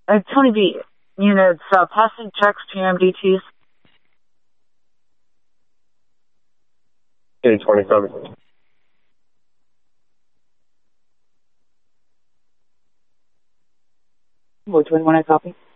Tony B, units, passing checks, GMDTs. Unit 27. Boy 21, I copy.